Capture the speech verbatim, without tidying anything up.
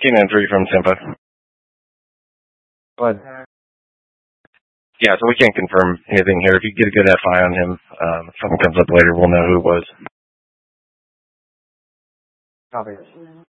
Keenan three from Tampa. But yeah, so we can't confirm anything here. If you get a good F I on him, um, if something comes up later, we'll know who it was. Copy.